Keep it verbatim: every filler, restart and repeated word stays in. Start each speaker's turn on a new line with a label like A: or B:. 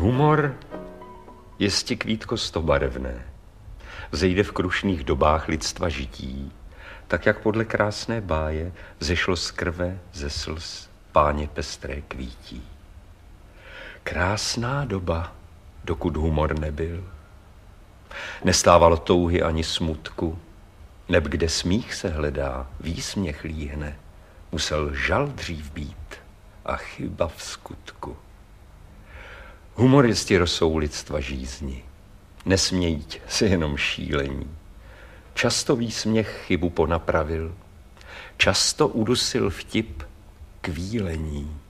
A: Humor jesti kvítko stobarevné, vzejde v krušných dobách lidstva žití, tak jak podle krásné báje zešlo z krve, ze slz páně pestré kvítí. Krásná doba, dokud humor nebyl. Nestávalo touhy ani smutku, neb kde smích se hledá, výsměch líhne, musel žal dřív být a chyba v skutku. Humor jistě rosou lidstva žízni, nesmějť se jenom šílení. Často výsměch chybu ponapravil, často udusil vtip kvílení.